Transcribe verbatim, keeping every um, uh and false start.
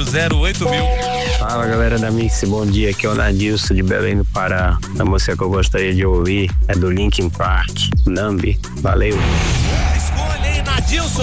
zero oito mil. Fala galera da Mix, bom dia, aqui é o Nadilson de Belém do Pará. A música que eu gostaria de ouvir é do Linkin Park, Numb. Valeu! Escolha aí, Nadilson.